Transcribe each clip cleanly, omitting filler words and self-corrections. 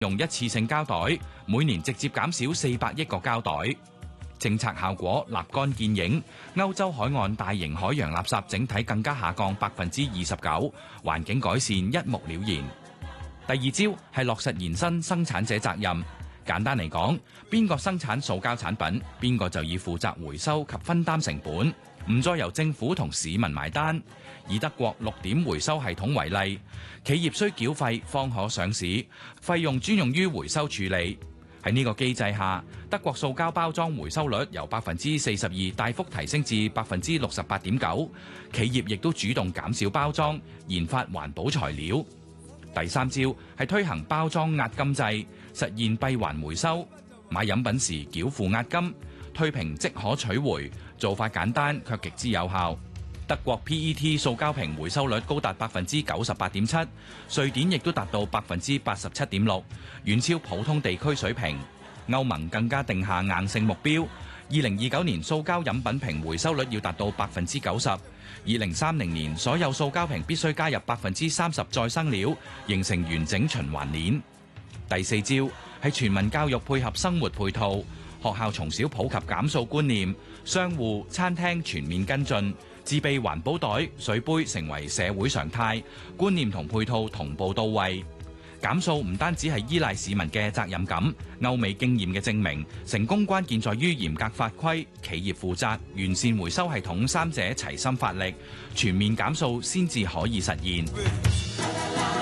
用一次性膠袋，每年直接減少400億個膠袋。政策效果立竿見影，歐洲海岸大型海洋垃圾整體更加下降29%，環境改善一目了然。第二招係落實延伸生產者責任。簡單嚟講，邊個生產塑膠產品，邊個就要負責回收及分擔成本，唔再由政府同市民埋單。以德國6點回收系統為例，企業需繳費方可上市，費用專用於回收處理。喺呢個機制下，德國塑膠包裝回收率由42%大幅提升至68.9%，企業亦都主動減少包裝，研發環保材料。第三招係推行包裝押金制，實現閉環回收。買飲品時繳付押金，退瓶即可取回，做法簡單卻極之有效。德國 PET 塑膠瓶回收率高達98.7%，瑞典亦都達到87.6%，遠超普通地區水平。歐盟更加定下硬性目標，2029年塑膠飲品瓶回收率要達到90%，2030年所有塑膠瓶必須加入30%再生料，形成完整循環鏈。第四招係全民教育配合生活配套，學校從小普及減塑觀念，商戶、餐廳全面跟進。自備環保袋、水杯成為社會常態，觀念同配套同步到位。減塑唔單止係依賴市民嘅責任感，歐美經驗嘅證明，成功關鍵在於嚴格法規、企業負責、完善回收系統三者齊心發力，全面減塑先至可以實現。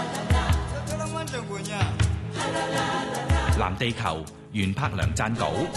藍地球，袁柏良撰稿。